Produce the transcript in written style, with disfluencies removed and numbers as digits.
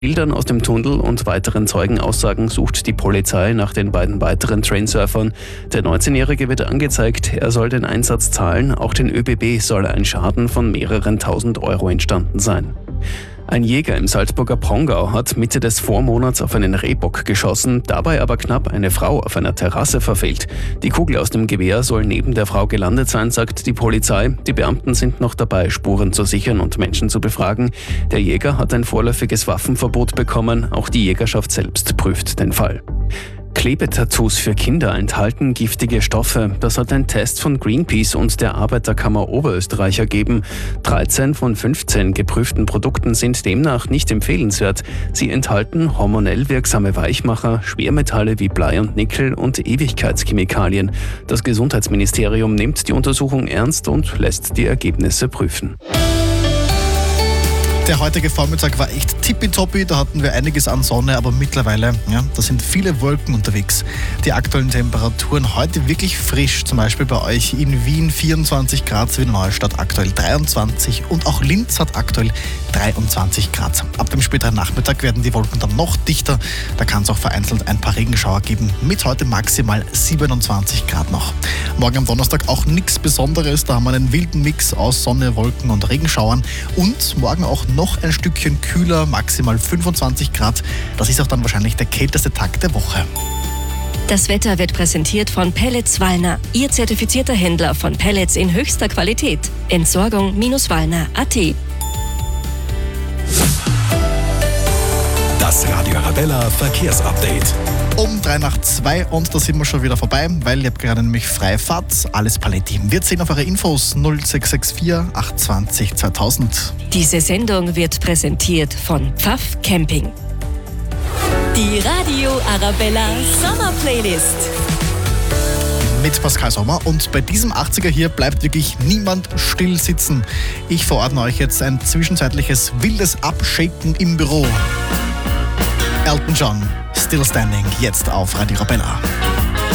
Bildern aus dem Tunnel und weiteren Zeugenaussagen sucht die Polizei nach den beiden weiteren Trainsurfern. Der 19-Jährige wird angezeigt, er soll den Einsatz zahlen. Auch den ÖBB soll ein Schaden von mehreren tausend Euro entstanden sein. Ein Jäger im Salzburger Prongau hat Mitte des Vormonats auf einen Rehbock geschossen, dabei aber knapp eine Frau auf einer Terrasse verfehlt. Die Kugel aus dem Gewehr soll neben der Frau gelandet sein, sagt die Polizei. Die Beamten sind noch dabei, Spuren zu sichern und Menschen zu befragen. Der Jäger hat ein vorläufiges Waffenverbot bekommen, auch die Jägerschaft selbst prüft den Fall. Klebetattoos für Kinder enthalten giftige Stoffe. Das hat ein Test von Greenpeace und der Arbeiterkammer Oberösterreich ergeben. 13 von 15 geprüften Produkten sind demnach nicht empfehlenswert. Sie enthalten hormonell wirksame Weichmacher, Schwermetalle wie Blei und Nickel und Ewigkeitschemikalien. Das Gesundheitsministerium nimmt die Untersuchung ernst und lässt die Ergebnisse prüfen. Der heutige Vormittag war echt tippitoppi, da hatten wir einiges an Sonne, aber mittlerweile, da sind viele Wolken unterwegs. Die aktuellen Temperaturen heute wirklich frisch, zum Beispiel bei euch in Wien 24 Grad, Wiener Neustadt aktuell 23 und auch Linz hat aktuell 23 Grad. Ab dem späteren Nachmittag werden die Wolken dann noch dichter, da kann es auch vereinzelt ein paar Regenschauer geben, mit heute maximal 27 Grad noch. Morgen am Donnerstag auch nichts Besonderes, da haben wir einen wilden Mix aus Sonne, Wolken und Regenschauern und morgen auch noch ein Stückchen kühler, maximal 25 Grad. Das ist auch dann wahrscheinlich der kälteste Tag der Woche. Das Wetter wird präsentiert von Pellets Wallner, Ihr zertifizierter Händler von Pellets in höchster Qualität. Entsorgung-wallner.at. Das Radio Arabella Verkehrsupdate. Um 3:03 und da sind wir schon wieder vorbei, weil ich habe gerade nämlich Freifahrt. Alles Paletti. Wir sehen auf eure Infos 0664 820 2000. Diese Sendung wird präsentiert von Pfaff Camping. Die Radio Arabella Sommer Playlist. Mit Pascal Sommer und bei diesem 80er hier bleibt wirklich niemand still sitzen. Ich verordne euch jetzt ein zwischenzeitliches wildes Abshaken im Büro. Elton John, Still Standing, jetzt auf Radio Arabella.